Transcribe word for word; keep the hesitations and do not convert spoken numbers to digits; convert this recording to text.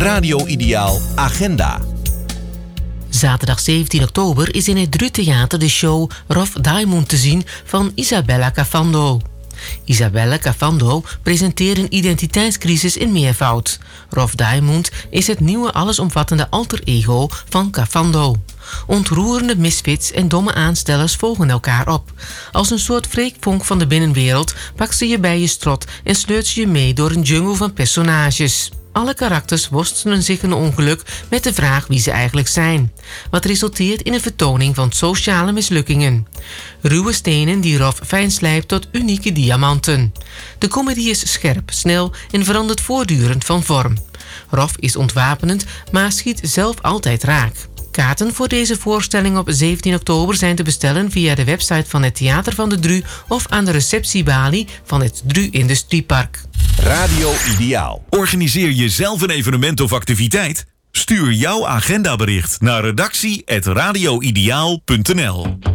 Radio Ideaal Agenda. Zaterdag zeventien oktober is in het Dru Theater de show Rof Diamond te zien van Isabella Cafando. Isabella Cafando presenteert een identiteitscrisis in meervoud. Rof Diamond is het nieuwe allesomvattende alter ego van Cafando. Ontroerende misfits en domme aanstellers volgen elkaar op. Als een soort wreekvonk van de binnenwereld pakt ze je bij je strot en sleurt ze je mee door een jungle van personages. Alle karakters worstelen zich een ongeluk met de vraag wie ze eigenlijk zijn, wat resulteert in een vertoning van sociale mislukkingen. Ruwe stenen die Rof fijn slijpt tot unieke diamanten. De comedy is scherp, snel en verandert voortdurend van vorm. Rof is ontwapenend, maar schiet zelf altijd raak. Kaarten voor deze voorstelling op zeventien oktober zijn te bestellen via de website van het Theater van de Dru of aan de receptiebalie van het Dru Industriepark. Radio Ideaal. Organiseer je zelf een evenement of activiteit? Stuur jouw agendabericht naar redactie apenstaartje radio ideaal punt n l.